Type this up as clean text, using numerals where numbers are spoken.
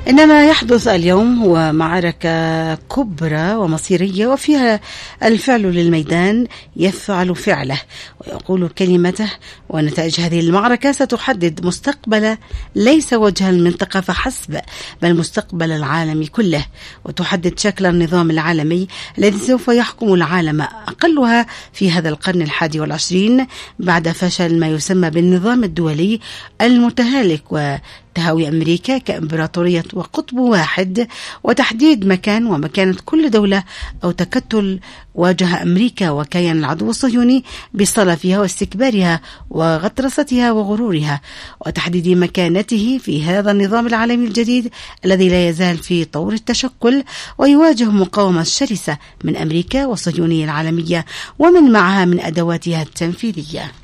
إنما يحدث اليوم هو معركة كبرى ومصيرية، وفيها الفعل للميدان يفعل فعله ويقول كلمته، ونتائج هذه المعركة ستحدد مستقبل ليس وجه المنطقة فحسب، بل مستقبل العالم كله، وتحدد شكل النظام العالمي الذي سوف يحكم العالم أقلها في هذا القرن 21 بعد فشل ما يسمى بالنظام الدولي المتهالك وتهاوي أمريكا كإمبراطورية وقطب واحد، وتحديد مكان ومكانة كل دولة أو تكتل واجه أمريكا وكيان العدو الصهيوني بصلفها واستكبارها وغطرستها وغرورها، وتحديد مكانته في هذا النظام العالمي الجديد الذي لا يزال في طور التشكل ويواجه مقاومة شرسة من أمريكا والصهيونية العالمية ومن معها من أدواتها التنفيذية.